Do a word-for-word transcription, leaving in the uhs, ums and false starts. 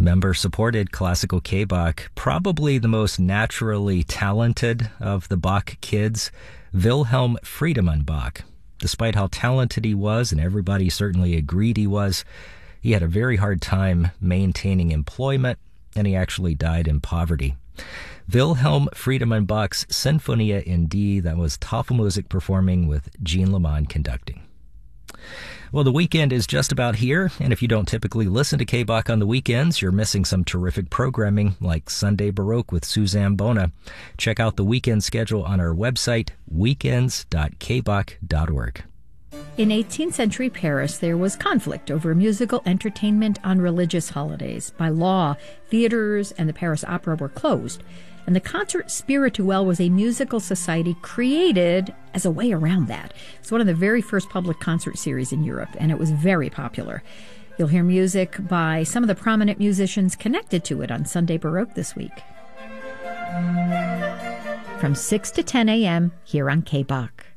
Member-supported classical K-Bach, probably the most naturally talented of the Bach kids, Wilhelm Friedemann Bach. Despite how talented he was, and everybody certainly agreed he was, he had a very hard time maintaining employment, and he actually died in poverty. Wilhelm Friedemann Bach's Sinfonia in D, that was Tafelmusik performing with Jean Lamond conducting. Well, the weekend is just about here, and if you don't typically listen to K-Bach on the weekends, you're missing some terrific programming like Sunday Baroque with Suzanne Bona. Check out the weekend schedule on our website, weekends dot k bach dot org. In eighteenth century Paris, there was conflict over musical entertainment on religious holidays. By law, theaters and the Paris Opera were closed, and the Concert Spirituel was a musical society created as a way around that. It's one of the very first public concert series in Europe, and it was very popular. You'll hear music by some of the prominent musicians connected to it on Sunday Baroque this week. From six to ten a.m. here on K-Bach.